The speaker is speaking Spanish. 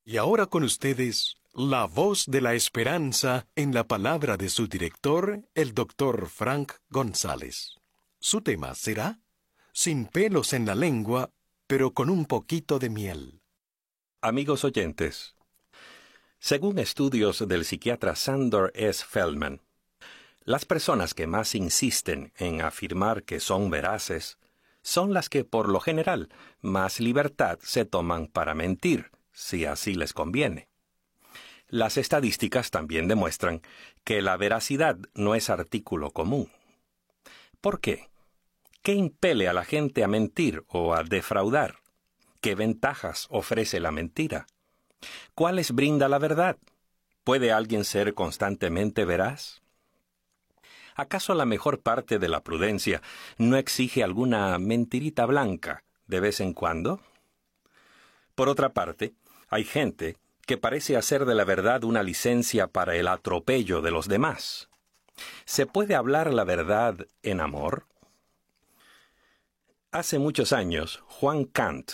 Y ahora con ustedes, la voz de la esperanza en la palabra de su director, el doctor Frank González. Su tema será Sin pelos en la lengua, pero con un poquito de miel. Amigos oyentes, según estudios del psiquiatra Sandor S. Feldman, las personas que más insisten en afirmar que son veraces son las que por lo general más libertad se toman para mentir, si así les conviene. Las estadísticas también demuestran que la veracidad no es artículo común. ¿Por qué? ¿Qué impele a la gente a mentir o a defraudar? ¿Qué ventajas ofrece la mentira? ¿Cuáles brinda la verdad? ¿Puede alguien ser constantemente veraz? ¿Acaso la mejor parte de la prudencia no exige alguna mentirita blanca de vez en cuando? Por otra parte, hay gente que parece hacer de la verdad una licencia para el atropello de los demás. ¿Se puede hablar la verdad en amor? Hace muchos años, Juan Kant